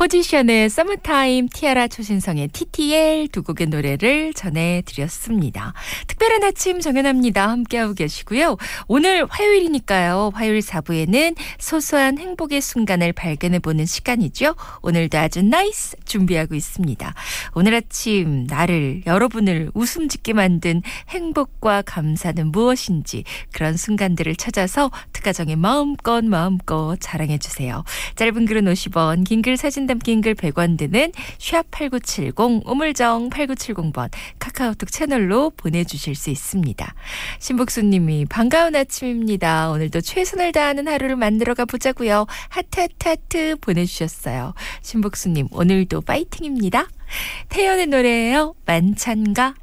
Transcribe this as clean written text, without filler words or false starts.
포지션의 서머타임, 티아라 초신성의 TTL 두 곡의 노래를 전해드렸습니다. 특별한 아침 정연합니다. 함께하고 계시고요. 오늘 화요일이니까요. 화요일 4부에는 소소한 행복의 순간을 발견해보는 시간이죠. 오늘도 아주 나이스 준비하고 있습니다. 오늘 아침 나를, 여러분을 웃음 짓게 만든 행복과 감사는 무엇인지 그런 순간들을 찾아서 특가정에 마음껏 자랑해주세요. 짧은 글은 50원, 긴 글 사진 담긴 글 100원 드는 샵8970 우물정 8970번 카카오톡 채널로 보내주실 수 있습니다. 신복수님이 반가운 아침입니다. 오늘도 최선을 다하는 하루를 만들어가 보자고요. 하트 보내주셨어요. 신복수님 오늘도 파이팅입니다. 태연의 노래예요. 만찬가.